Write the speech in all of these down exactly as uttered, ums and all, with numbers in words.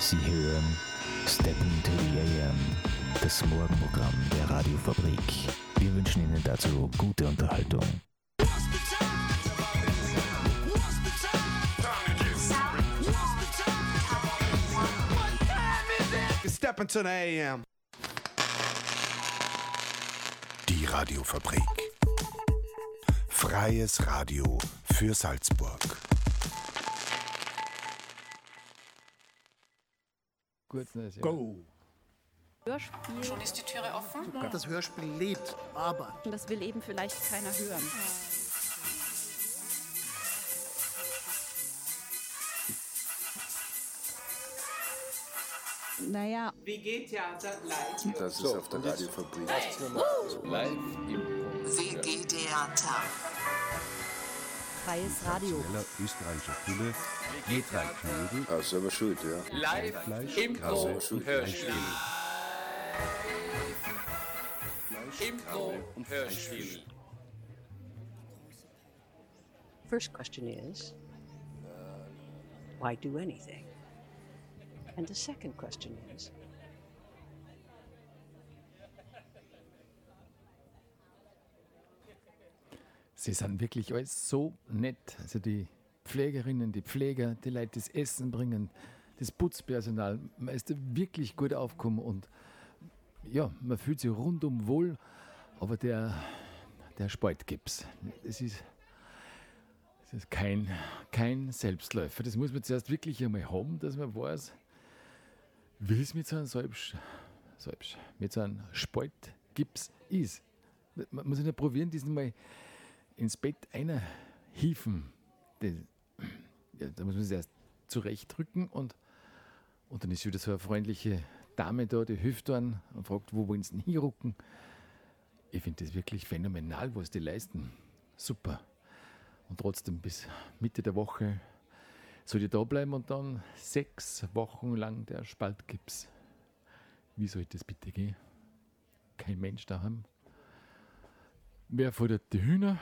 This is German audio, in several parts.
Sie hören Step into the A M, das Morgenprogramm der Radiofabrik. Wir wünschen Ihnen dazu gute Unterhaltung. Step into the A M. Die Radiofabrik. Freies Radio für Salzburg. Gut, ja. Go! Hörspiel. Schon ist die Türe offen? Das Hörspiel lebt, aber... Das will eben vielleicht keiner hören. Naja. W G-Theater live. Das ist auf der Radiofabrik. Live im W G-Theater. Freies Radio. Österreichischer Fülle, je drei Knödel, Ah, selber schuld, ja. Live Fleisch, Impro Käse, Hörspiel. Impro Hörspiel. First question is, why do anything? And the second question is, Sie sind wirklich alles so nett. Also die Pflegerinnen, die Pfleger, die Leute, die das Essen bringen, das Putzpersonal. Man ist da wirklich gut aufgekommen und ja, man fühlt sich rundum wohl. Aber der, der Spaltgips, das ist, das ist kein, kein Selbstläufer. Das muss man zuerst wirklich einmal haben, dass man weiß, wie es mit so einem Salbsch, Salbsch, mit so einem Spaltgips ist. Man muss nicht probieren, diesen mal ins Bett einer hieven. Das, ja, da muss man sich erst zurechtdrücken und, und dann ist wieder so eine freundliche Dame da, die hilft dann und fragt, wo wollen sie denn hinrucken? Ich finde das wirklich phänomenal, was die leisten. Super. Und trotzdem bis Mitte der Woche soll ich da bleiben und dann sechs Wochen lang der Spaltgips. Wie soll das bitte gehen? Kein Mensch daheim. Wer fordert die Hühner?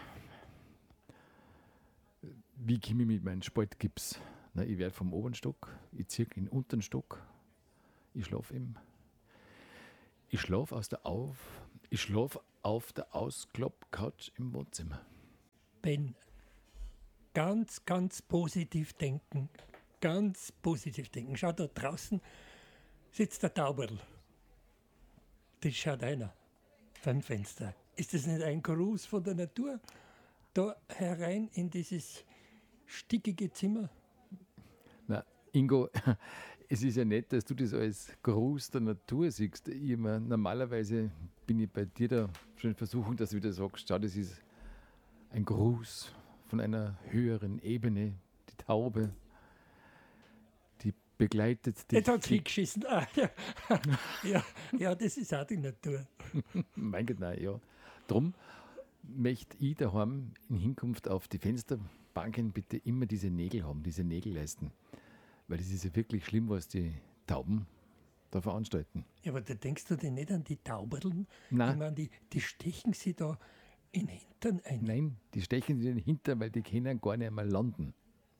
Wie komme ich mit meinem Spaltgips? Na, ich werde vom oberen Stock, ich ziehe in den unteren Stock, ich schlafe im. Ich schlafe aus der auf, ich schlafe auf der Ausklopp-Couch im Wohnzimmer. Ben, ganz, ganz positiv denken. Ganz positiv denken. Schau, da draußen sitzt der Tauberl. Das schaut einer vom Fenster. Ist das nicht ein Gruß von der Natur? Da herein in dieses stickige Zimmer. Na, Ingo, es ist ja nett, dass du das als Gruß der Natur siehst. Ich immer, normalerweise bin ich bei dir da schon in Versuchung, dass du wieder sagst, schau, das ist ein Gruß von einer höheren Ebene, die Taube, die begleitet dich. Jetzt hat sie hingeschissen. Ah, ja. ja, ja, das ist auch die Natur. Mein Gott, nein, ja. Drum möchte ich daheim in Hinkunft auf die Fensterbanken bitte immer diese Nägel haben, diese Nägelleisten. Weil das ist ja wirklich schlimm, was die Tauben da veranstalten. Ja, aber da denkst du dir nicht an die Tauberln? Nein. Ich meine, die, die stechen sie da in den Hintern ein. Nein, die stechen in den Hintern, weil die können gar nicht einmal landen.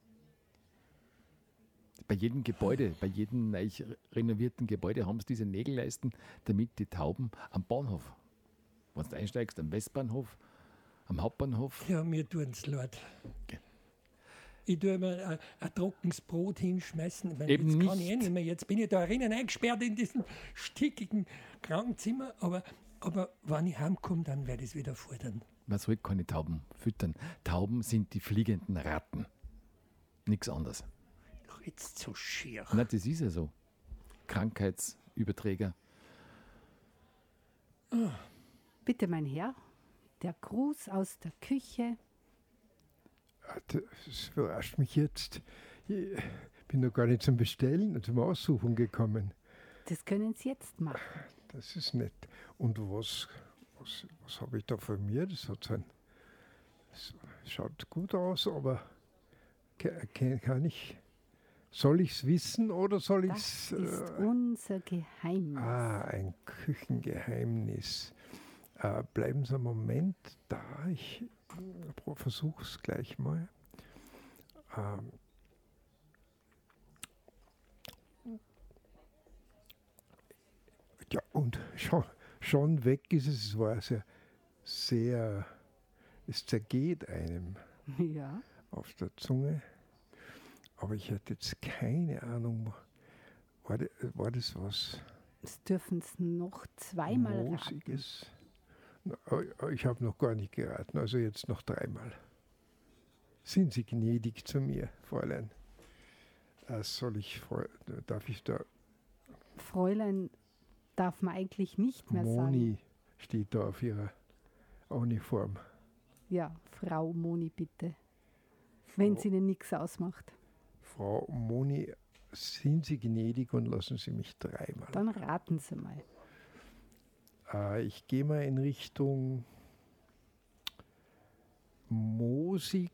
Bei jedem Gebäude, bei jedem neu renovierten Gebäude haben sie diese Nägelleisten, damit die Tauben am Bahnhof, wenn du einsteigst, am Westbahnhof, am Hauptbahnhof. Ja, mir tun es leid. Okay. Ich tue mir ein, ein trockenes Brot hinschmeißen. Ich meine, Eben jetzt kann ich nicht. eh nicht mehr. Jetzt bin ich da drinnen eingesperrt in diesem stickigen Krankenzimmer. Aber, aber wenn ich heimkomme, dann werde ich es wieder fordern. Man soll keine Tauben füttern. Tauben sind die fliegenden Ratten. Nichts anderes. Doch jetzt so schier. Na, das ist ja so. Krankheitsüberträger. Bitte, mein Herr, der Gruß aus der Küche. Das überrascht mich jetzt. Ich bin noch gar nicht zum Bestellen und zum Aussuchen gekommen. Das können Sie jetzt machen. Das ist nett. Und was, was, was habe ich da von mir? Das hat so ein, das schaut gut aus, aber kann, kann ich, soll ich es wissen oder soll ich es... Das ist äh, unser Geheimnis. Ah, ein Küchengeheimnis. Äh, bleiben Sie einen Moment da. Ich versuche es gleich mal. Ähm, schon, schon weg ist es. Es war sehr, sehr, es zergeht einem Ja. auf der Zunge. Aber ich hatte jetzt keine Ahnung, war, de, war das was Das dürfen es noch zweimal raten. Moosiges? Na, ich habe noch gar nicht geraten, also jetzt noch dreimal. Sind Sie gnädig zu mir, Fräulein? Äh, soll ich, darf ich da... Fräulein darf man eigentlich nicht mehr Moni sagen. steht da auf ihrer Uniform. Ja, Frau Moni, bitte. Wenn es Ihnen nichts ausmacht. Frau Moni, sind Sie gnädig und lassen Sie mich dreimal. Dann raten Sie mal. Äh, ich gehe mal in Richtung Moosig,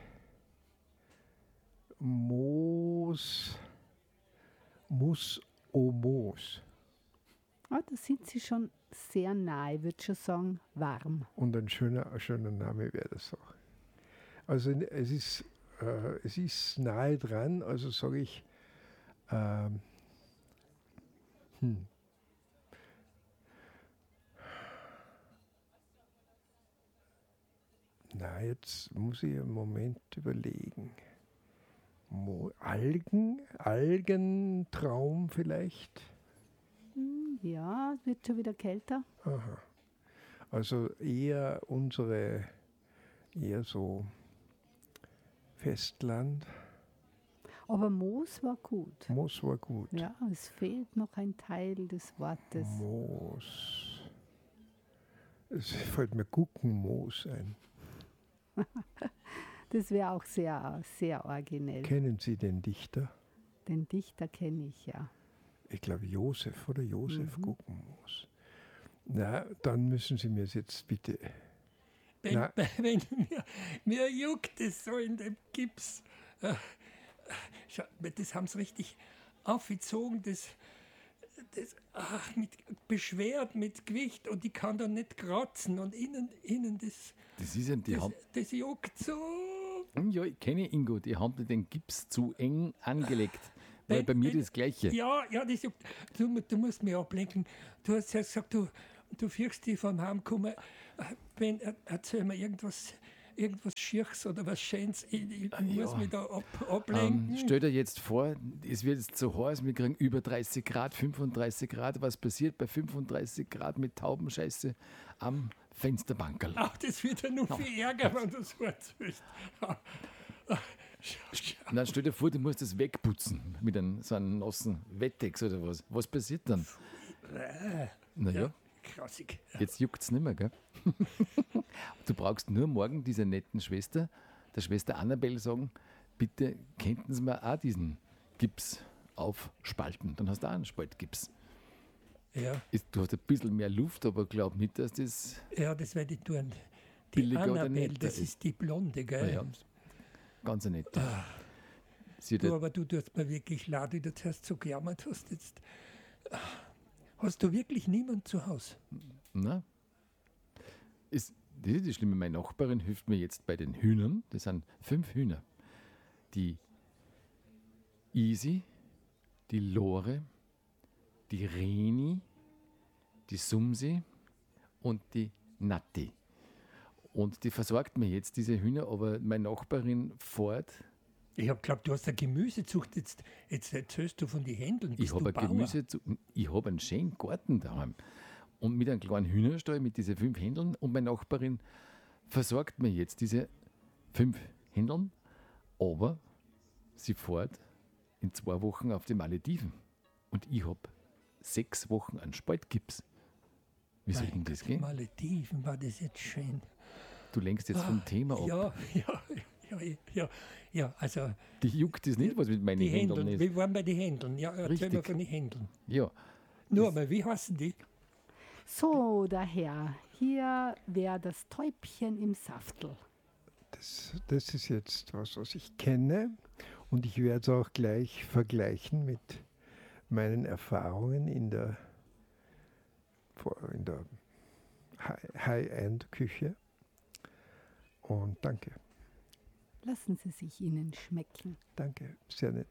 Moos, Mus, o Moos. Ah, da sind Sie schon sehr nahe, ich würde schon sagen, warm. Und ein schöner, ein schöner Name wäre das auch. Also es ist, äh, es ist nahe dran, also sage ich, ähm, hm. Na, jetzt muss ich einen Moment überlegen. Mo Algen, Algentraum vielleicht? Hm, ja, es wird schon wieder kälter. Aha. Also eher unsere, eher so Festland. Aber Moos war gut. Moos war gut. Ja, es fehlt noch ein Teil des Wortes. Moos. Es fällt mir Guggenmoos ein. Das wäre auch sehr, sehr originell. Kennen Sie den Dichter? Den Dichter kenne ich, ja. Ich glaube Josef oder Josef Mhm. Guggenmoos. Na, dann müssen Sie mir es jetzt bitte... Wenn, Na. wenn mir, mir juckt es so in dem Gips. Äh, schau, das haben sie richtig aufgezogen, das, das ach, mit beschwert mit Gewicht und ich kann da nicht kratzen und innen, innen das, Das ist ja, die das, haben, das juckt so. ja, ich kenne Ingo, die haben dir den Gips zu eng angelegt. Weil Wenn- bei mir wenn- das Gleiche. Ja, ja, das juckt. Du, du musst mich ablenken. Du hast ja gesagt, du, du fürchst dich vom Heimkommen. Wenn, erzähl mir irgendwas, irgendwas Schierches oder was Schönes. Ich, ich muss Ja. mich da ab, ablenken. Ähm, stell dir jetzt vor, es wird jetzt so heiß, wir kriegen über dreißig Grad, fünfunddreißig Grad. Was passiert bei fünfunddreißig Grad mit Taubenscheiße am Fensterbankerl? Ach, das wird ja noch viel ärger, wenn du so erzählst. Na, stell dir vor, du musst das wegputzen mit einem, so einem nassen Wettex oder was. Was passiert dann? Naja, Ja, klassik. jetzt juckt es nicht mehr, gell? Du brauchst nur morgen dieser netten Schwester, der Schwester Annabelle, sagen, bitte könnten Sie mir auch diesen Gips aufspalten. Dann hast du auch einen Spaltgips. Ja. Ist, du hast ein bisschen mehr Luft, aber glaub nicht, dass das Ja, das werde ich tun. Die billiger oder Annabelle, netter das ist die Blonde, gell? Ah ja, ganz nett. Sie hat Du, ja- aber du tust mir wirklich leid, wie du zuerst so gejammert hast. Jetzt. Hast du wirklich niemand zu Hause? Na, ist, das ist das Schlimme. Meine Nachbarin hilft mir jetzt bei den Hühnern. Das sind fünf Hühner. Die Isi, die Lore, die Reni, die Sumsi und die Natti. Und die versorgt mir jetzt diese Hühner, aber meine Nachbarin fährt. Ich habe geglaubt, du hast eine Gemüsezucht. Jetzt, jetzt erzählst du von den Händeln. Ich Bist habe du ein Bauer? Gemüse, zu- ich habe einen schönen Garten daheim. Und mit einem kleinen Hühnerstall mit diesen fünf Händeln. Und meine Nachbarin versorgt mir jetzt diese fünf Händeln. Aber sie fährt in zwei Wochen auf die Malediven. Und ich habe sechs Wochen an Spaltgips. Wie soll denn das gehen? Malediven, war das jetzt schön. Du lenkst jetzt vom Thema ab. Ja, ja, ja, ja, ja, also Die juckt das nicht, was mit meinen die Händeln Händeln. ist. Wir waren bei den Händeln. Ja, erzähl Richtig. mir von den Händeln. Ja, Nur mal, wie heißen die? So, daher, hier wäre das Täubchen im Saftel. Das, das ist jetzt was, was ich kenne und ich werde es auch gleich vergleichen mit meinen Erfahrungen in der, in der High-End-Küche. Und danke. Lassen Sie sich Ihnen schmecken. Danke, sehr nett.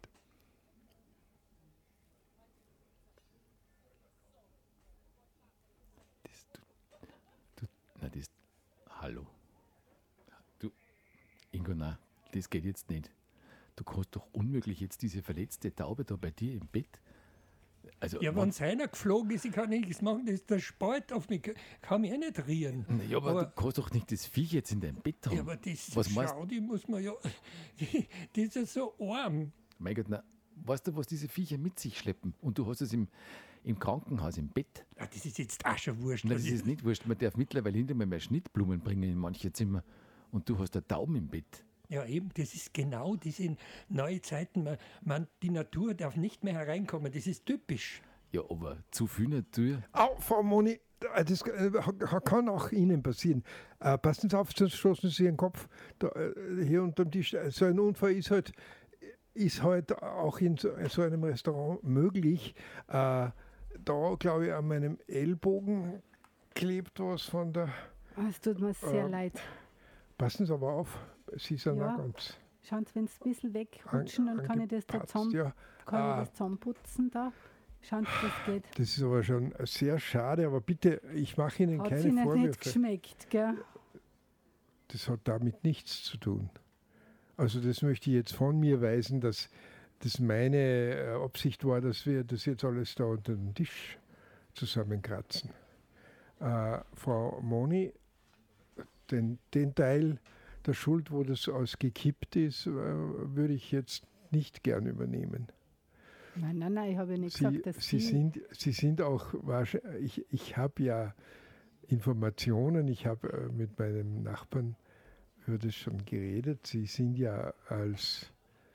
das geht jetzt nicht. Du kannst doch unmöglich jetzt diese verletzte Taube da bei dir im Bett. Also, ja, wenn es einer geflogen ist, ich kann nichts machen, das ist der Spalt auf mich, kann mich auch nicht rieren. Ja, aber, aber du kannst doch nicht das Viech jetzt in deinem Bett haben. Ja, aber das was schau, die muss man ja, die, die ist ja so arm. Mein Gott, na, weißt du, was diese Viecher mit sich schleppen? Und du hast es im, im Krankenhaus, im Bett. Ja, das ist jetzt auch schon wurscht. Nein, das ist nicht wurscht. Man darf mittlerweile nicht einmal mehr Schnittblumen bringen in manche Zimmer. Und du hast da Tauben im Bett. Ja, eben, das ist genau diese neue Zeiten. Man, man, die Natur darf nicht mehr hereinkommen, das ist typisch. Ja, aber zu viel Natur. Au, Frau Moni, das äh, kann auch Ihnen passieren. Äh, passen Sie auf, sonst stoßen Sie Ihren Kopf da, äh, hier unterm Tisch. So ein Unfall ist halt, ist halt auch in so, so einem Restaurant möglich. Äh, da, glaube ich, an meinem Ellbogen klebt was von der... Es tut mir sehr äh, leid. Passen Sie aber auf, Sie sind ja. auch ganz... Schauen Sie, wenn Sie ein bisschen wegrutschen, dann kann ich das da zusammen, ja. kann ah. ich das zusammenputzen da. Schauen Sie, das geht. Das ist aber schon sehr schade, aber bitte, ich mache Ihnen hat keine Ihnen Vorwürfe. Hat Ihnen nicht geschmeckt, gell? Das hat damit nichts zu tun. Also das möchte ich jetzt von mir weisen, dass das meine Absicht war, dass wir das jetzt alles da unter den Tisch zusammenkratzen. Äh, Frau Moni, den, den Teil der Schuld, wo das ausgekippt ist, äh, würde ich jetzt nicht gern übernehmen. Nein, nein, nein, ich habe ja nicht Sie, gesagt, dass Sie, Sie... sind, Sie sind auch wahrscheinlich, ich, ich habe ja Informationen, ich habe äh, mit meinem Nachbarn über das schon geredet. Sie sind ja als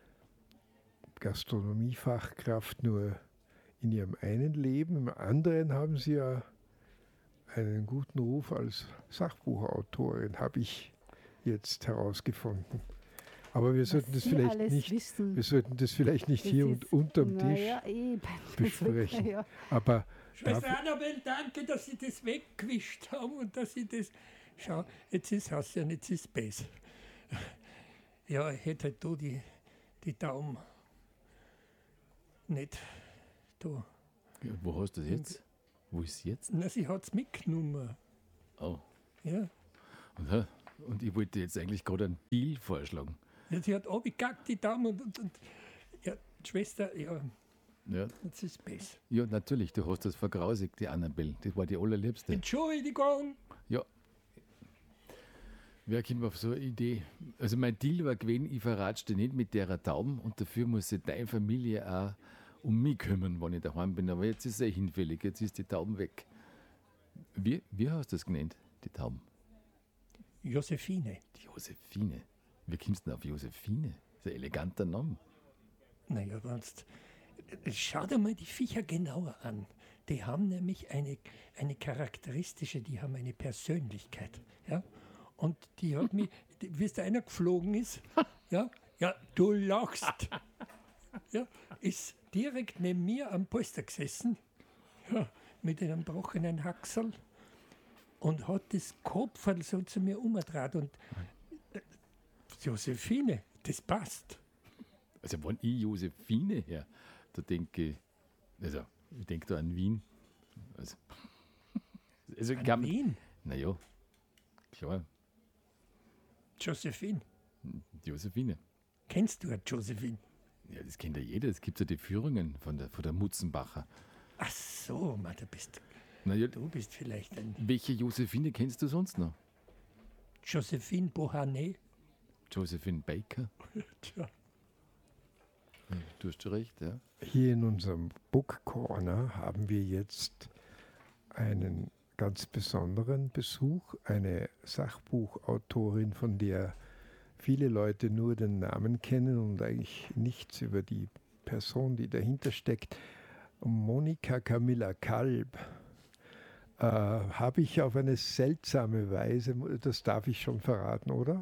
Gastronomiefachkraft nur in Ihrem einen Leben, im anderen haben Sie ja einen guten Ruf als Sachbuchautorin, habe ich jetzt herausgefunden. Aber wir sollten das vielleicht nicht, wissen. wir sollten das vielleicht nicht das hier und unterm Tisch ja, eben. besprechen. Ja. Aber Schwester Annabel, danke, dass Sie das weggewischt haben und dass Sie das... Schau, jetzt ist es ja, jetzt ist es besser. Ja, ich hätte halt da die, die Daumen nicht da. Ja, wo hast du das jetzt? Wo ist sie jetzt? Na, sie hat es mitgenommen. Oh. Ja. Und, und ich wollte jetzt eigentlich gerade einen Deal vorschlagen. Ja, sie hat abgekackt, die Daumen und, und, und ja, die Schwester, ja, ja, jetzt ist es besser. Ja, natürlich, du hast das vergrausigt, die Annabelle. Das war die allerliebste. Entschuldigung. Ja. Wer kommt auf so eine Idee? Also mein Deal war gewesen, ich verratsch dir nicht mit der Tauben und dafür muss sich deine Familie auch um mich kümmern, wenn ich daheim bin. Aber jetzt ist es eh hinfällig, jetzt ist die Tauben weg. Wie, wie hast du das genannt, die Tauben? Josephine. Die Josephine. Wie kommst du denn auf Josephine? Das ist ein eleganter Name. Naja, sonst... Schau dir mal die Viecher genauer an. Die haben nämlich eine, eine charakteristische, die haben eine Persönlichkeit. Ja? Und die hat mich, wie es da einer geflogen ist, ja, ja, du lachst, ja, ist direkt neben mir am Polster gesessen, ja, mit einem gebrochenen Haxel und hat das Kopf so zu mir umgedreht und äh, Josephine, das passt. Also wenn ich Josephine her, da denke ich, also ich denke da an Wien. Also, also an kann, Wien? Naja, klar. Josephine. Josephine. Kennst du eine Josephine? Ja, das kennt ja jeder. Es gibt ja die Führungen von der, von der Mutzenbacher. Ach so, Mann, du bist, naja, du bist vielleicht ein... Welche Josephine kennst du sonst noch? Josephine Beauharnais. Josephine Baker. Tja. Du hast schon recht, ja. Hier in unserem Book Corner haben wir jetzt einen ganz besonderen Besuch, eine Sachbuchautorin, von der viele Leute nur den Namen kennen und eigentlich nichts über die Person, die dahinter steckt. Monika Camilla Kalb äh, habe ich auf eine seltsame Weise, das darf ich schon verraten, oder?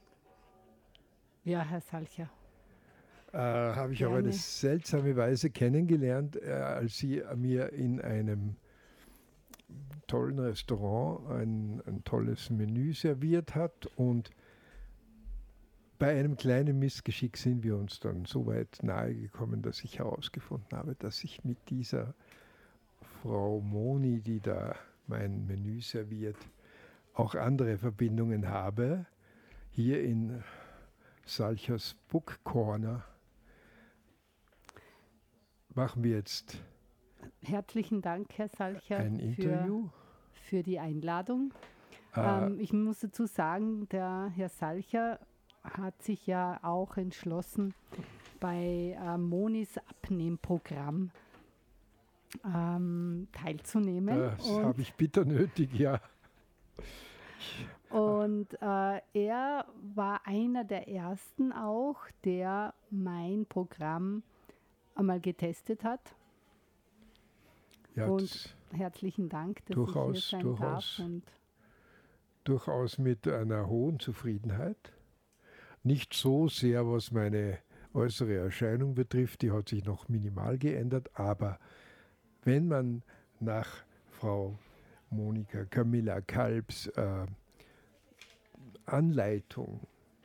Ja, Herr Salcher. Äh, habe ich auf eine seltsame Weise kennengelernt, äh, als sie mir in einem tollen Restaurant ein, ein tolles Menü serviert hat, und bei einem kleinen Missgeschick sind wir uns dann so weit nahe gekommen, dass ich herausgefunden habe, dass ich mit dieser Frau Moni, die da mein Menü serviert, auch andere Verbindungen habe. Hier in Salchers Book Corner. Machen wir jetzt Herzlichen Dank, Herr Salcher, ein Interview. Für, für die Einladung. Äh, ähm, ich muss dazu sagen, der Herr Salcher hat sich ja auch entschlossen, bei äh, Monis Abnehmprogramm ähm, teilzunehmen. Das habe ich bitter nötig, ja. Und äh, er war einer der ersten auch, der mein Programm einmal getestet hat. Ja, und herzlichen Dank, dass durchaus, ich hier sein durchaus, darf. Und durchaus mit einer hohen Zufriedenheit. Nicht so sehr, was meine äußere Erscheinung betrifft, die hat sich noch minimal geändert, aber wenn man nach Frau Monika Camilla Kalbs äh, Anleitung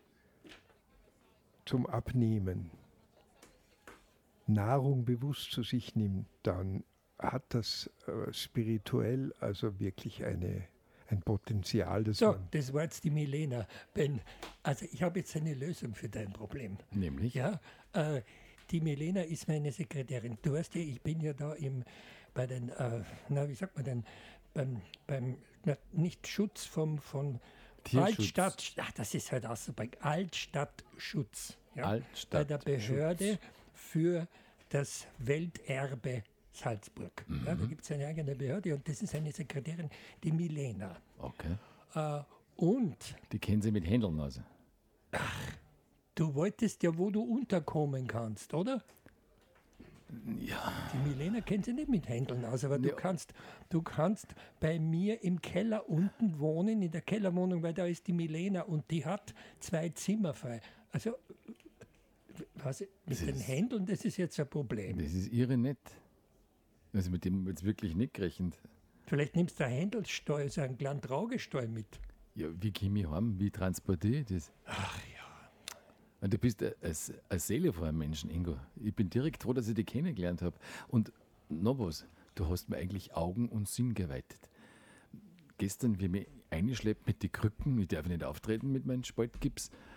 zum Abnehmen Nahrung bewusst zu sich nimmt, dann hat das äh, spirituell also wirklich eine, ein Potenzial, das So, man... das war jetzt die Milena. Ben, also ich habe jetzt eine Lösung für dein Problem. Nämlich? Ja, äh, die Milena ist meine Sekretärin. Du weißt ja, ich bin ja da im, bei den, äh, na, wie sagt man denn, beim, beim na, nicht Schutz vom, von Tierschutz. Altstadt, ach, das ist halt auch so, bei Altstadtschutz. Ja, Altstadtschutz. bei der Behörde für das Welterbe Salzburg. Mhm. Ja, da gibt es eine eigene Behörde und das ist eine Sekretärin, die Milena. Okay. Äh, und Die kennen sie mit Händeln aus. du wolltest ja, wo du unterkommen kannst, oder? Ja. Die Milena kennt sie nicht mit Händeln aus, aber du, Ja. kannst, du kannst bei mir im Keller unten wohnen, in der Kellerwohnung, weil da ist die Milena und die hat zwei Zimmer frei. Also, was, mit Das den ist- Händeln, das ist jetzt ein Problem. Das ist irre nett. Also mit dem jetzt wirklich nicht gerechnet. Vielleicht nimmst du einen Händelstall, so einen kleinen Traugestall mit. Ja, wie komme ich heim? Wie transportiere ich das? Ach ja. Und du bist eine, eine Seele von einem Menschen, Ingo. Ich bin direkt froh, dass ich dich kennengelernt habe. Und noch was, du hast mir eigentlich Augen und Sinn geweitet. Gestern, wie mich eingeschleppt mit den Krücken, ich darf nicht auftreten mit meinem Spaltgips,